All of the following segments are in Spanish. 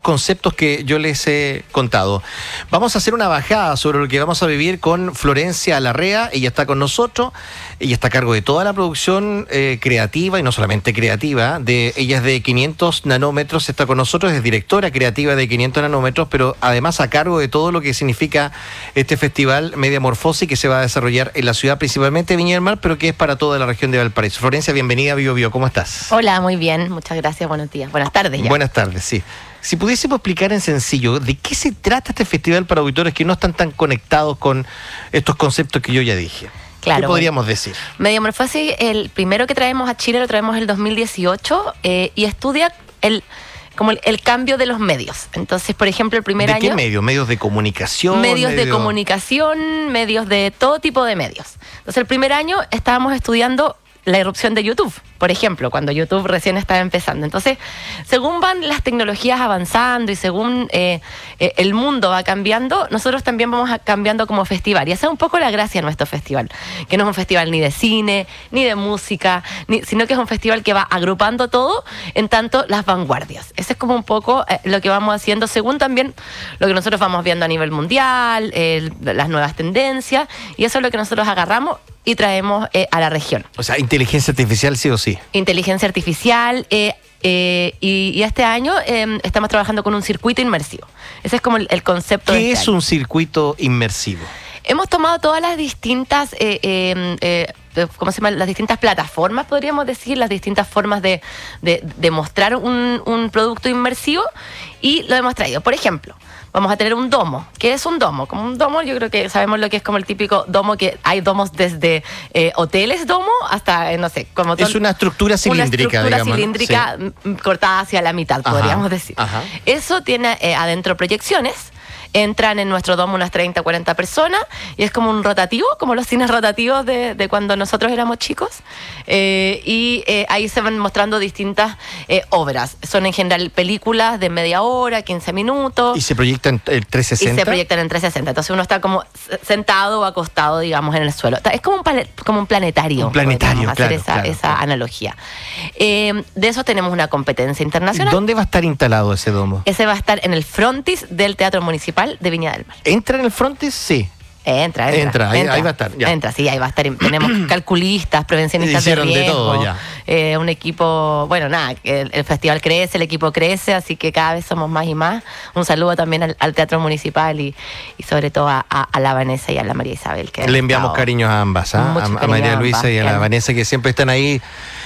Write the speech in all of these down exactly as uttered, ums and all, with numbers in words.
conceptos que yo les he contado. Vamos a hacer una bajada sobre lo que vamos a vivir con Florencia Larrea. Ella está con nosotros, ella está a cargo de toda la producción eh, creativa, y no solamente creativa, de, ella es de quinientos nanómetros, está con nosotros, es directora creativa de quinientos nanómetros, pero además a cargo de todo lo que significa este festival Mediamorfosis, que se va a desarrollar en la ciudad, principalmente Viña del Mar, pero que es para toda la región de Valparaíso. Florencia, bienvenida a Bio Bio, ¿cómo estás? Hola, muy bien, muchas gracias, buenos días, buenas tardes ya. Buenas tardes, sí. Si pudiésemos explicar en sencillo, ¿de qué se trata este festival para auditores que no están tan conectados con estos conceptos que yo ya dije? Claro, ¿Qué podríamos bueno. decir? Mediamorfosis, el primero que traemos a Chile lo traemos el dos mil dieciocho eh, y estudia el como el, el cambio de los medios. Entonces, por ejemplo, el primer ¿De año... qué medios? ¿Medios de comunicación? Medios medio... de comunicación, medios de todo tipo de medios. Entonces, el primer año estábamos estudiando la irrupción de YouTube, por ejemplo, cuando YouTube recién estaba empezando. Entonces, según van las tecnologías avanzando y según eh, eh, el mundo va cambiando, nosotros también vamos a cambiando como festival. Y esa es un poco la gracia de nuestro festival, que no es un festival ni de cine, ni de música, ni, sino que es un festival que va agrupando todo en tanto las vanguardias. Ese es como un poco eh, lo que vamos haciendo, según también lo que nosotros vamos viendo a nivel mundial, eh, las nuevas tendencias, y eso es lo que nosotros agarramos y traemos eh, a la región. O sea, inteligencia artificial sí o sí. Inteligencia artificial, eh, eh, y, y este año eh, estamos trabajando con un circuito inmersivo. Ese es como el, el concepto de ¿Qué este es año. un circuito inmersivo? Hemos tomado todas las distintas, eh, eh, eh, ¿cómo se llama? Las distintas plataformas, podríamos decir, las distintas formas de, de, de mostrar un, un producto inmersivo, y lo hemos traído. Por ejemplo, vamos a tener un domo. ¿Qué es un domo? Como un domo, yo creo que sabemos lo que es como el típico domo, que hay domos desde eh, hoteles domo hasta, eh, no sé, como... Es una estructura cilíndrica, Una estructura digamos, cilíndrica, ¿no? Sí. cortada hacia la mitad, Ajá, podríamos decir. ajá. Eso tiene eh, adentro proyecciones. Entran en nuestro domo unas treinta, cuarenta personas, y es como un rotativo, como los cines rotativos de, de cuando nosotros éramos chicos. Eh, y eh, ahí se van mostrando distintas eh, obras. Son en general películas de media hora, quince minutos. ¿Y se proyectan en trescientos sesenta? Y se proyectan en trescientos sesenta. Entonces uno está como sentado o acostado, digamos, en el suelo. Es como un, plan, como un planetario. Un planetario, hacer claro, esa, claro, esa claro. analogía. Eh, de eso tenemos una competencia internacional. ¿Dónde va a estar instalado ese domo? Ese va a estar en el frontis del Teatro Municipal de Viña del Mar. ¿Entra en el frontis? Sí. Entra, entra. Entra, ahí- entra, ahí va a estar, ya. Entra, sí, ahí va a estar. Tenemos calculistas, prevencionistas de Hicieron de riesgo. todo ya. Eh, un equipo, bueno, nada, el, el festival crece, el equipo crece, así que cada vez somos más y más. Un saludo también al, al Teatro Municipal y, y sobre todo a, a, a la Vanessa y a la María Isabel. Que Le han enviamos estado- cariños a ambas, ¿ah? Mucho a, a cariño María a Luisa ambas, y a que la han- Vanessa, que siempre están ahí,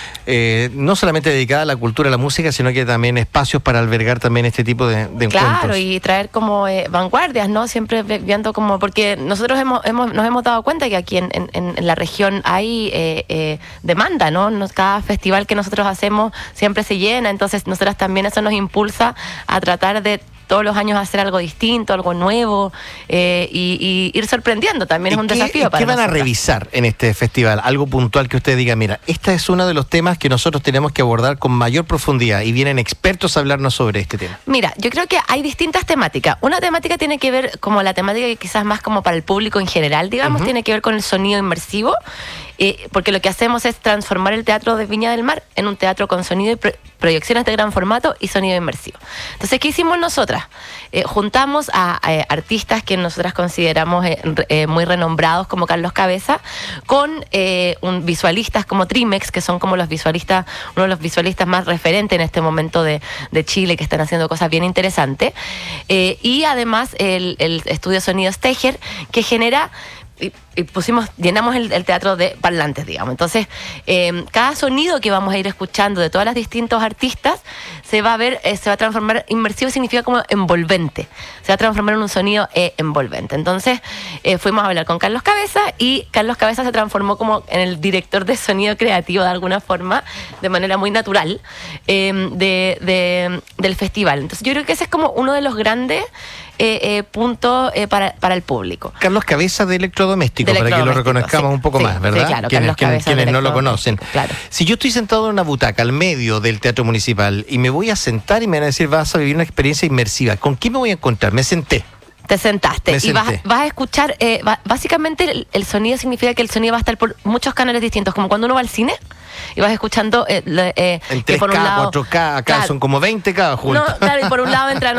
eh, no solamente dedicada a la cultura, a la música, sino que también espacios para albergar también este tipo de, de Claro, encuentros. y traer como eh, vanguardias, ¿no? Siempre ve- viendo como, porque nosotros hemos, hemos, nos hemos dado cuenta que aquí en, en, en la región hay eh, eh, demanda, ¿no? Nos, cada festival que nosotros hacemos siempre se llena, entonces nosotras también eso nos impulsa a tratar de todos los años hacer algo distinto, algo nuevo, eh, y, y ir sorprendiendo también ¿Y es un qué, desafío y para qué van a nosotras. revisar en este festival? Algo puntual que usted diga, mira, este es uno de los temas que nosotros tenemos que abordar con mayor profundidad, y vienen expertos a hablarnos sobre este tema. Mira, yo creo que hay distintas temáticas. Una temática tiene que ver, como la temática que quizás más como para el público en general, digamos, Ujú. tiene que ver con el sonido inmersivo, eh, porque lo que hacemos es transformar el Teatro de Viña del Mar en un teatro con sonido y pro- proyecciones de gran formato y sonido inmersivo. Entonces, ¿qué hicimos nosotras? Eh, juntamos a, a artistas que nosotras consideramos eh, re- eh, muy renombrados, como Carlos Cabeza, con eh, un, visualistas como Trimex, que son como los visualistas, uno de los visualistas más referentes en este momento de, de Chile, que están haciendo cosas bien interesantes. Eh, y además el, el estudio Sonido Steger, que genera... Y, y pusimos, llenamos el, el teatro de parlantes, digamos. Entonces, eh, cada sonido que vamos a ir escuchando de todos los distintos artistas se va a ver, eh, se va a transformar, inmersivo significa como envolvente, se va a transformar en un sonido eh, envolvente. Entonces, eh, fuimos a hablar con Carlos Cabeza, y Carlos Cabeza se transformó como en el director de sonido creativo de alguna forma, de manera muy natural, eh, de, de, del festival. Entonces, yo creo que ese es como uno de los grandes Eh, eh, punto eh, para, para el público. Carlos Cabeza de Electrodoméstico, De para que lo Electrodoméstico, reconozcamos sí, un poco sí, más, sí, ¿verdad? claro, quienes Carlos quienes- Cabeza de quienes no lo conocen. Electrodoméstico, claro. Si yo estoy sentado en una butaca al medio del Teatro Municipal y me voy a sentar y me van a decir, vas a vivir una experiencia inmersiva, ¿con qué me voy a encontrar? Me senté. Te sentaste Me y vas, senté. vas a escuchar, eh, va- básicamente el, el sonido significa que el sonido va a estar por muchos canales distintos, como cuando uno va al cine y vas escuchando eh, le- eh, En que tres K, por un lado, cuatro K, acá claro, son como veinte K juntos. no, claro, y por un lado entra